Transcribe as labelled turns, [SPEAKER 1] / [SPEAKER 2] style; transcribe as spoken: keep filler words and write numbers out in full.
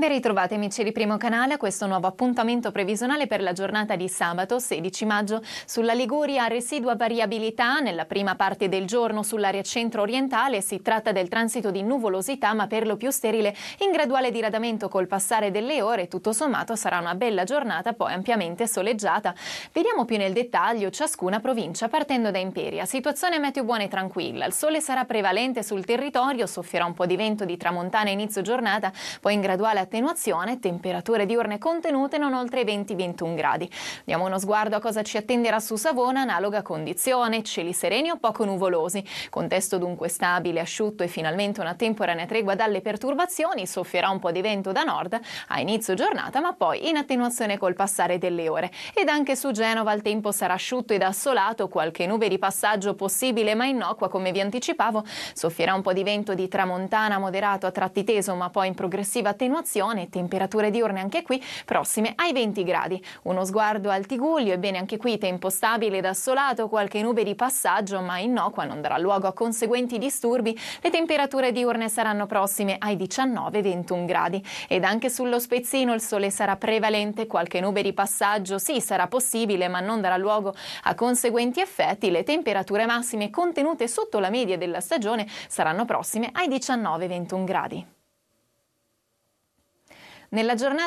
[SPEAKER 1] Ben ritrovati amici di Primo Canale a questo nuovo appuntamento previsionale per la giornata di sabato sedici maggio. Sulla Liguria residua variabilità, nella prima parte del giorno sull'area centro-orientale si tratta del transito di nuvolosità ma per lo più sterile, in graduale diradamento col passare delle ore. Tutto sommato sarà una bella giornata poi ampiamente soleggiata. Vediamo più nel dettaglio ciascuna provincia partendo da Imperia. Situazione meteo buona e tranquilla, il sole sarà prevalente sul territorio, soffierà un po' di vento di tramontana a inizio giornata, poi in graduale attenuazione, temperature diurne contenute non oltre i venti ventuno gradi. Diamo uno sguardo a cosa ci attenderà su Savona, analoga condizione, cieli sereni o poco nuvolosi, contesto dunque stabile, asciutto e finalmente una temporanea tregua dalle perturbazioni, soffierà un po' di vento da nord a inizio giornata ma poi in attenuazione col passare delle ore. Ed anche su Genova il tempo sarà asciutto ed assolato, qualche nube di passaggio possibile ma innocua come vi anticipavo, soffierà un po' di vento di tramontana moderato a tratti teso ma poi in progressiva attenuazione, temperature diurne anche qui prossime ai venti gradi. Uno sguardo al Tigullio, ebbene anche qui tempo stabile ed assolato, qualche nube di passaggio ma innocua, non darà luogo a conseguenti disturbi, le temperature diurne saranno prossime ai diciannove ventuno gradi. Ed anche sullo Spezzino il sole sarà prevalente, qualche nube di passaggio sì sarà possibile ma non darà luogo a conseguenti effetti, le temperature massime contenute sotto la media della stagione saranno prossime ai diciannove ventuno gradi. Nella giornata